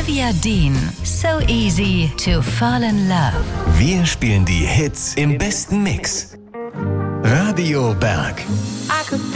Olivia Dean, So Easy to Fall in Love. Wir spielen die Hits im besten Mix. Radio Berg. I could